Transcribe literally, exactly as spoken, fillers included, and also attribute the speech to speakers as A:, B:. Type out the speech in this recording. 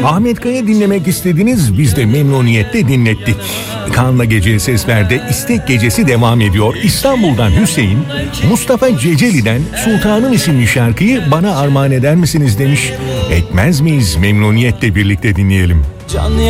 A: Ahmet Kaya dinlemek istediniz, biz de memnuniyetle dinlettik. Kaan'la Gece'ye ses verdi. İstek Gecesi devam ediyor. İstanbul'dan Hüseyin, Mustafa Ceceli'den Sultanım isimli şarkıyı bana armağan eder misiniz demiş. Etmez miyiz? Memnuniyetle birlikte dinleyelim.